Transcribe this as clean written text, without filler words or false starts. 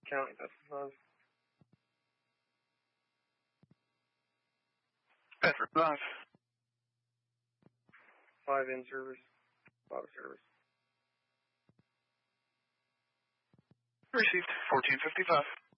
County, that's 5. Bedford 5. 5 in service. 5 service. Received 1455.